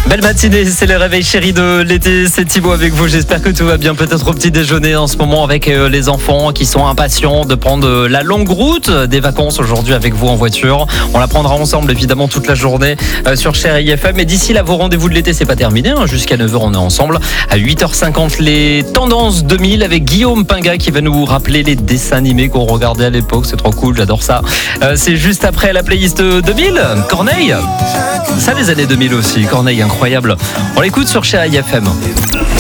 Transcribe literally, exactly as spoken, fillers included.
Belle matinée, c'est le réveil chéri de l'été, c'est Thibaut avec vous, j'espère que tout va bien, peut-être au petit déjeuner en ce moment avec les enfants qui sont impatients de prendre la longue route des vacances aujourd'hui avec vous en voiture. On la prendra ensemble évidemment toute la journée sur Chéri F M et d'ici là vos rendez-vous de l'été c'est pas terminé, hein. Jusqu'à neuf heures on est ensemble, à huit heures cinquante les tendances deux mille avec Guillaume Pinga qui va nous rappeler les dessins animés qu'on regardait à l'époque, c'est trop cool, j'adore ça. Euh, c'est juste après la playlist deux mille, Corneille, ça les années deux mille aussi, Corneille incroyable. On l'écoute sur Chéri F M.